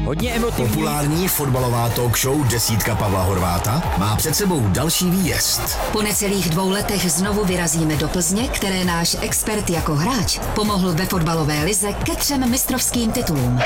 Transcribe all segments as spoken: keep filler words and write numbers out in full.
Hodně emotivní. Populární fotbalová talk show Desítka Pavla Horváta má před sebou další výjezd. Po necelých dvou letech znovu vyrazíme do Plzně, které náš expert jako hráč pomohl ve fotbalové lize ke třem mistrovským titulům.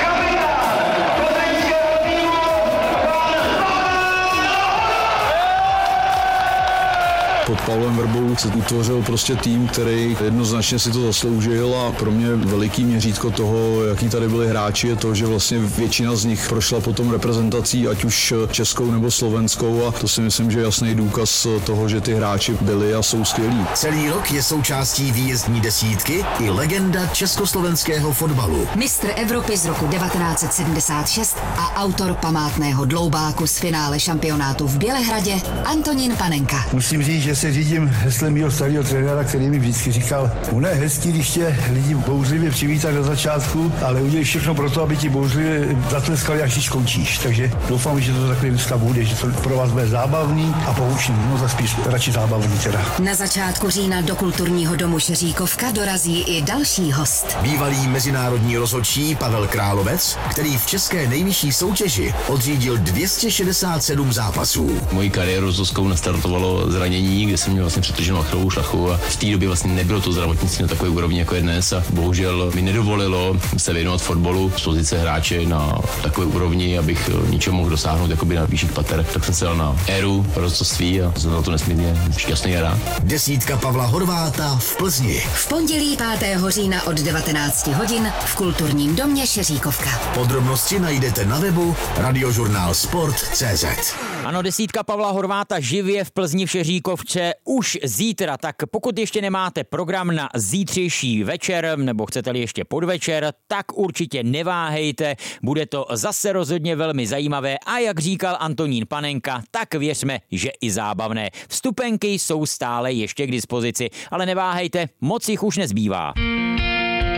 Pod Pavlem Vrbou se utvořil prostě tým, který jednoznačně si to zasloužil a pro mě veliký měřítko toho, jaký tady byli hráči, je to, že vlastně většina z nich prošla potom reprezentací, ať už českou nebo slovenskou, a to si myslím, že je jasný důkaz toho, že ty hráči byli a jsou skvělí. Celý rok je součástí výjezdní desítky i legenda československého fotbalu. Mistr Evropy z roku devatenáct set sedmdesát šest a autor památného dloubáku z finále šampionátu v Bělehradě Antonín Panenka. Musím říct, že se řídím heslem mýho starého trenéra, který mi vždycky říkal, ono je hezký, když tě lidi bouřlivě přivítají na začátku, ale udělej všechno pro to, aby ti bouřlivě zatleskali, až když skončíš. Takže doufám, že to takhle dneska bude, že to pro vás bude zábavný a poučný. No za spíš radši zábavný teda. Na začátku října do kulturního domu Šeříkovka dorazí i další host. Bývalý mezinárodní rozhodčí Pavel Královec, který v české nejvyšší soutěži odřídil dvě stě šedesát sedm zápasů. Moji kariéru s Zuzkou nastartovalo zranění, kde jsem měl vlastně přetrženou achilovou šlachu a v té době vlastně nebylo to zdravotnictví na takové úrovni, jako je dnes, a bohužel mi nedovolilo se věnovat fotbalu z pozice hráče na takové úrovni, abych ničeho mohl dosáhnout jakoby na vyšších pater. Tak jsem se dal na éru rozhodcovství a jsem na to nesmírně šťastný a rád. Desítka Pavla Horváta v Plzni. V pondělí pátého října od devatenácti hodin v kulturním domě Šeříkovka. Podrobnosti najdete na webu radiožurnál sport tečka cé zet. Ano, Desítka Pavla Horváta živě v Plzni v Šeříkovce už zítra, tak pokud ještě nemáte program na zítřejší večer, nebo chcete-li ještě podvečer, tak určitě neváhejte, bude to zase rozhodně velmi zajímavé a jak říkal Antonín Panenka, tak věřme, že i zábavné. Vstupenky jsou stále ještě k dispozici, ale neváhejte, moc jich už nezbývá.